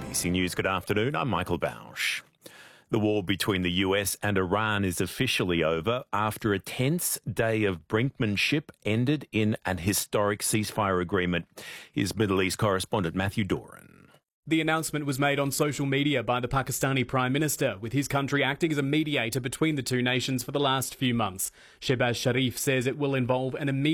ABC News, good afternoon. I'm Michael Bausch. The war between the US and Iran is officially over after a tense day of brinkmanship ended in an historic ceasefire agreement. Here's Middle East correspondent Matthew Doran. The announcement was made on social media by the Pakistani Prime Minister, with his country acting as a mediator between the two nations for the last few months. Shehbaz Sharif says it will involve an immediate